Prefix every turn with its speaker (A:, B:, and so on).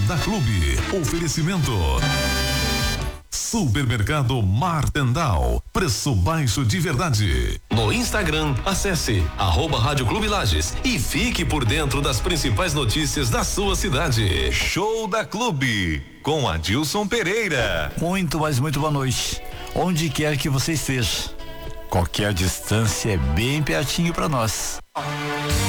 A: da Clube. Oferecimento Supermercado Martendal, preço baixo de verdade.
B: No Instagram, acesse @Rádio Clube Lages e fique por dentro das principais notícias da sua cidade.
C: Show da Clube, com Adilson Pereira.
D: Muito, mas muito boa noite. Onde quer que você esteja, qualquer distância é bem pertinho para nós.